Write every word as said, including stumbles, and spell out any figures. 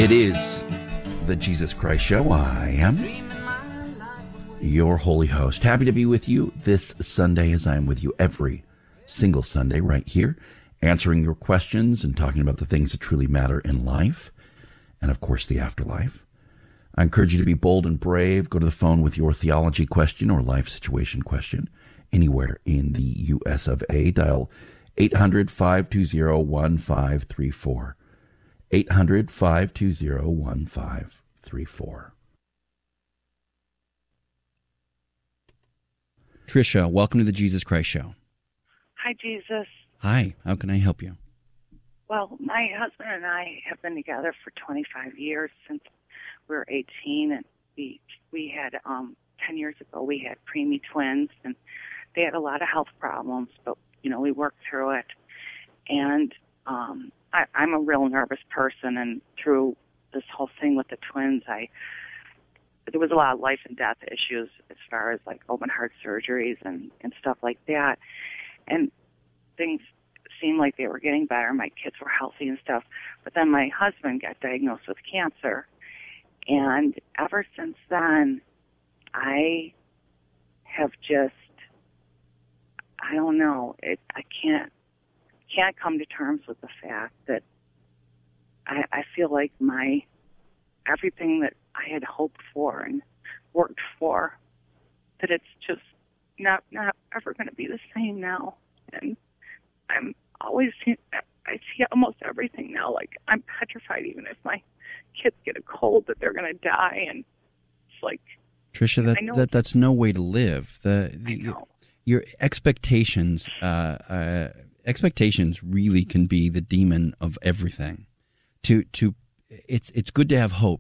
It is the Jesus Christ Show. I am your holy host. Happy to be with you this Sunday, as I am with you every single Sunday right here, answering your questions and talking about the things that truly matter in life and, of course, the afterlife. I encourage you to be bold and brave. Go to the phone with your theology question or life situation question anywhere in the U S of A. Dial eight hundred, five two zero, one five three four. eight hundred, five two zero, one five three four. Tricia, welcome to the Jesus Christ Show. Hi, Jesus. Hi, how can I help you? Well, my husband and I have been together for twenty-five years, since we were eighteen, and we we had um ten years ago we had preemie twins, and they had a lot of health problems, but you know we worked through it. And um, I, I'm a real nervous person, and through this whole thing with the twins, I there was a lot of life and death issues as far as like open heart surgeries and and stuff like that, and things seemed like they were getting better. My kids were healthy and stuff, but then my husband got diagnosed with cancer. And ever since then, I have just, I don't know, it, I can't, can't come to terms with the fact that I, I feel like my, everything that I had hoped for and worked for, that it's just not, not ever going to be the same now. And I'm always, I see almost everything now, like I'm petrified even if my kids get a cold that they're going to die. And it's like, Tricia, that, that that's no way to live. The, the I know. Your expectations, uh, uh, expectations really can be the demon of everything. To to, it's it's good to have hope.